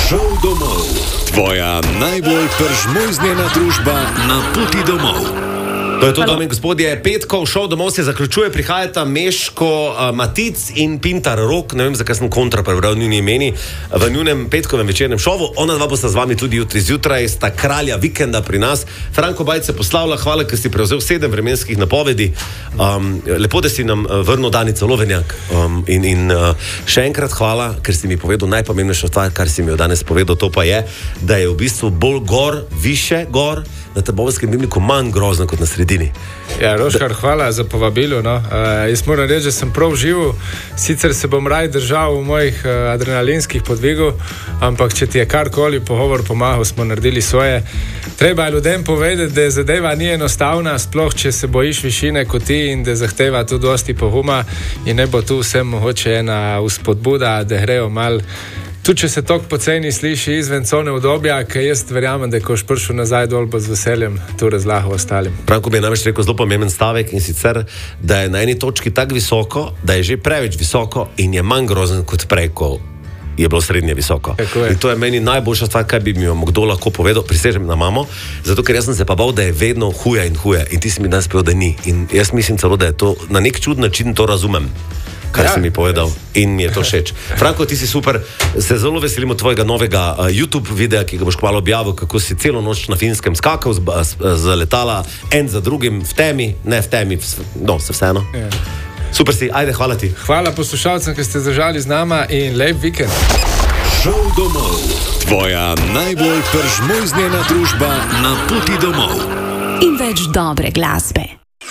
Šel domov. Tvoja najbolj peržmojznjena družba na poti domov. To je to, dame in gospodje, petkov šov domov se zaključuje, prihajata Meško Matic in Pintar Rok, ne vem, zakaj sem kontra prebral njuni imeni, v njunem petkovem večernem šovu. Ona dva bosta z vami tudi jutri zjutraj, sta kralja vikenda pri nas. Franko Bajc se poslavlja, hvala, ker si prevzel 7 vremenskih napovedi. Lepo, da si nam vrnil Danica Lovenjak. Še enkrat hvala, ker si mi povedal najpomembnejšo stvar, kar si mi jo danes povedal, to pa je, da je v bistvu bolj gor, više gor, na Trboveljskem dnevniku manj grozno kot na sredini. Ja, Roškar, hvala za povabilo. No. Jaz moram reči, da sem prav živel, sicer se bom raj držal v mojih adrenalinskih podvigov, ampak če ti je karkoli pogovor pomagal, smo naredili svoje. Treba je ljudem povedati, da zadeva ni enostavna, sploh če se bojiš višine kot ti in da zahteva tu dosti poguma in ne bo tu vsem mogoče ena vzpodbuda, da grejo mal. Tudi če se toliko poceni sliši izven cone udobja, ker jaz verjamem, da ko boš prišel nazaj dol, bo z veseljem tu razlagal ostalim. Branko bi je namreč rekel zelo pomemben stavek in sicer, da je na eni točki tako visoko, da je že preveč visoko in je manj grozen kot prej, ko je bilo srednje visoko. In to je meni najboljša stvar, kaj bi mi jo kdo lahko povedal, prisežem na mamo, zato ker jaz sem se pa bal, da je vedno huje in huje in ti si mi danes povedal, da ni. In jaz mislim celo, da je to na nek čud način to razumem, kar si mi povedal in mi je to všeč. Franko, ti si super, se zelo veselimo tvojega novega YouTube videa, ki ga boš kmalu objavil, kako si celo noč na Finskem skakal z letala, en za drugim, v temi, ne v temi, no, se vseeno. Yeah. Super si, ajde, hvala ti. Hvala poslušalcem, ki ste zdržali z nama in lep vikend. Šel domov. Tvoja najbolj peržmojznjena družba na poti domov. In več dobre glasbe.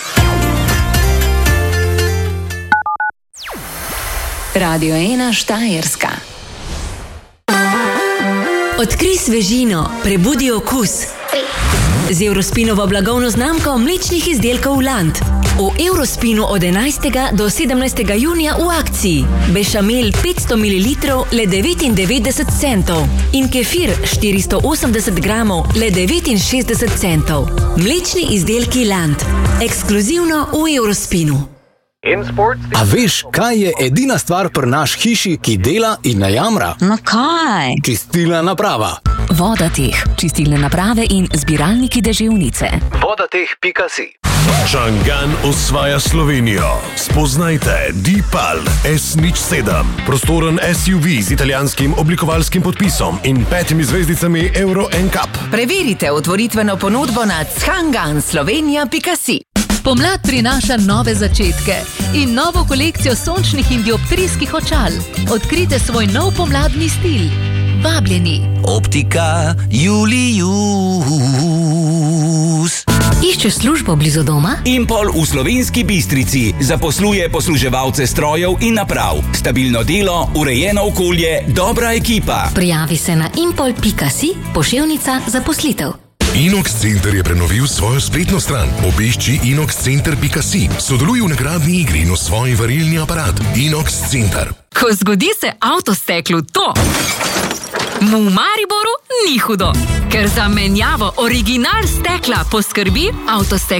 Radio 1 Štajerska. Odkrij svežino, prebudi okus. Z Eurospinovo blagovno znamko mlečnih izdelkov Land. V Eurospinu od 11. do 17. junija v akciji. Bešamel 500 ml le 99 centov in kefir 480 gramov le 69 centov. Mlečni izdelki Land. Ekskluzivno v Eurospinu. A veš, kaj je edina stvar pri naš hiši, ki dela in ne jamra? No kaj? Čistilna naprava. Vodateh, čistilne naprave in zbiralniki deževnice. Vodateh.si. Čangan osvaja Slovenijo. Spoznajte Deepal S07. Prostoren SUV z italijanskim oblikovalskim podpisom in 5 zvezdicami Euro NCAP. Preverite otvoritveno ponudbo na changanslovenia.si. Pomlad prinaša nove začetke in novo kolekcijo sončnih in dioptrijskih očal. Odkrite svoj nov pomladni stil. Vabljeni. Optika Julius. Iščeš službo blizu doma? Impol v Slovenski Bistrici zaposluje posluževalce strojev in naprav. Stabilno delo, urejeno okolje, dobra ekipa. Prijavi se na impol.si, poševnica zaposlitev. Inox Center je prenovil svojo spletno stran. Obišči inoxcenter.si. Sodeluj v nagradni igri in osvoji varilni aparat. Inox Center. Ko zgodi se avtosteklu to, mu v Mariboru ni hudo, ker za menjavo original stekla poskrbi Avtosteklo.